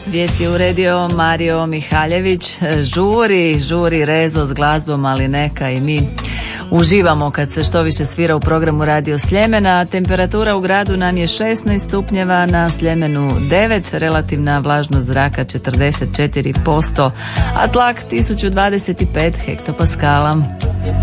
Vijesti je uredio Mario Mihaljević. Žuri Rezo s glazbom, ali neka i mi uživamo kad se što više svira u programu Radio Sljemena. Temperatura u gradu nam je 16 stupnjeva, na Sljemenu 9, relativna vlažnost zraka 44%, a tlak 1025 hektopaskala.